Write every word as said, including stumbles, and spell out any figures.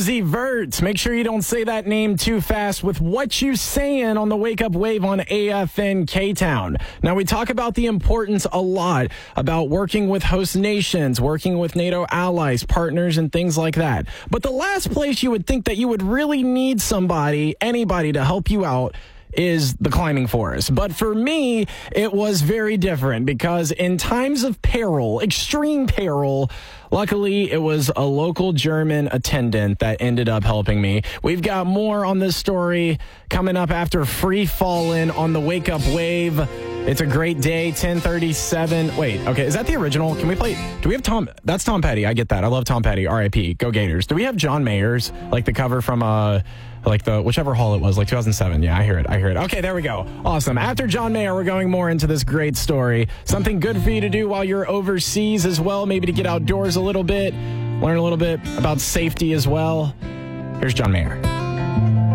Rosie Vert. Make sure you don't say that name too fast with What You Saying on the Wake Up Wave on A F N K-Town. Now, we talk about the importance a lot about working with host nations, working with NATO allies, partners, and things like that. But the last place you would think that you would really need somebody, anybody to help you out is the climbing forest. But for me, it was very different because in times of peril, extreme peril, luckily it was a local German attendant that ended up helping me. We've got more on this story coming up after Free Fallin' on the Wake Up Wave. It's a great day, ten thirty-seven. Wait, okay, is that the original? Can we play? Do we have Tom? That's Tom Petty. I get that. I love Tom Petty. R I P. Go Gators. Do we have John Mayer's, like the cover from, uh, like the, whichever hall it was, like two thousand seven? Yeah, I hear it. I hear it. Okay, there we go. Awesome. After John Mayer, we're going more into this great story. Something good for you to do while you're overseas as well, maybe to get outdoors a little bit, learn a little bit about safety as well. Here's John Mayer.